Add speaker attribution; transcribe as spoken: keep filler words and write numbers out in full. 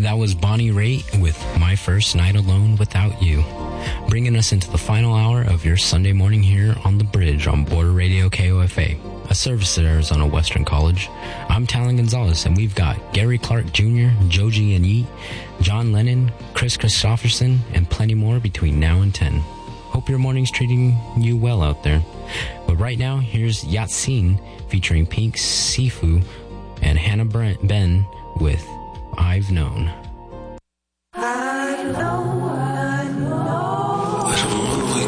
Speaker 1: That was Bonnie Raitt with My First Night Alone Without You, bringing us into the final hour of your Sunday morning here on The Bridge on Border Radio K O F A, a service at Arizona Western College. I'm Talon Gonzalez, and we've got Gary Clark Junior, Joji and Yeet, John Lennon, Chris Christopherson, and plenty more between now and ten. Hope your morning's treating you well out there. But right now, here's Yatsine featuring Pink Sifu and Hannah Ben with I've Known.